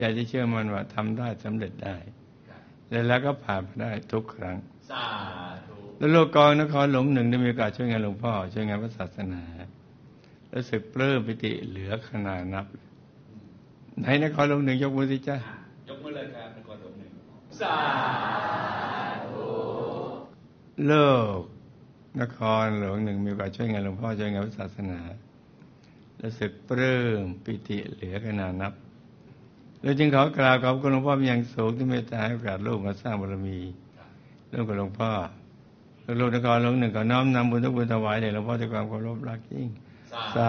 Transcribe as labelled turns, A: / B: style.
A: ใจที่เชื่อมั่นว่าทำได้สำเร็จได้แล้วก็ผ่านไปได้ทุกครั้ง
B: สาธุ
A: แล้วโลกกองนครหลวงหนึ่งได้มีโอกาสช่วยงานหลวงพ่อช่วยงานพระศาสนารู้สึกปลื้มปิติเหลือขนาดนับในนครหลวงหนึ่งยกมือสิจ้าย
B: กมือเลยครับนครหลวงหนึ่งสาธุ
A: โลกนครหลวงหนึ่งมีโอกาสช่วยงานหลวงพ่อช่วยงานพระศาสนารู้สึกปลื้มปิติเหลือขนาดนับเราจึงขอกราบขอบคุณหลวงพ่อเป็นอย่างสูงที่เมตตาให้โอกาสลูกมาสร้างบารมีร่วมกับหลวงพ่อลูกนครหลวงหนึ่งก็น้อมนำบุญทุกบุญถวายแด่หลวงพ่อด้วยความเคารพรักยิ่ง